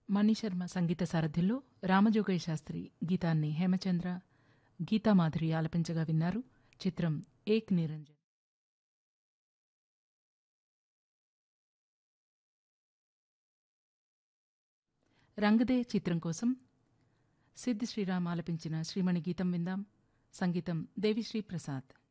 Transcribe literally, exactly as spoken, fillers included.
మణిశర్మ సంగీత సారథ్యంలో రామజోగయ్య శాస్త్రి గీతాన్ని హేమచంద్ర గీతామాధురి ఆలపించగా విన్నారు. చిత్రం ఏక్ నిరంజన్. రంగదే చిత్రం కోసం సిద్ధ్ శ్రీరామ్ ఆలపించిన శ్రీమణి గీతం విందాం. సంగీతం దేవిశ్రీ ప్రసాద్.